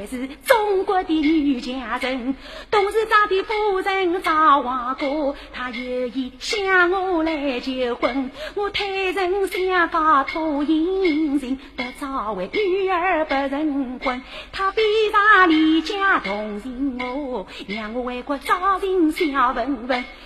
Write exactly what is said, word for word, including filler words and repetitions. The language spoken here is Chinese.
是中国的女家人，董事长的夫人赵王哥，他有意向我来求婚，我推人想搞托银人，得早为女儿不成婚，他非常离家同情我，让我为国招人小文文。